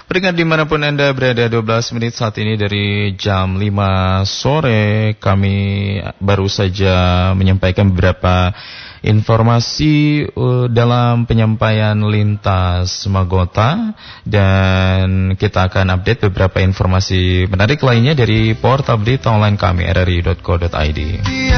Pendengar dimanapun Anda berada, 12 menit saat ini dari jam 5 sore, kami baru saja menyampaikan beberapa informasi dalam penyampaian lintas Magota, dan kita akan update beberapa informasi menarik lainnya dari portal berita online kami rri.co.id.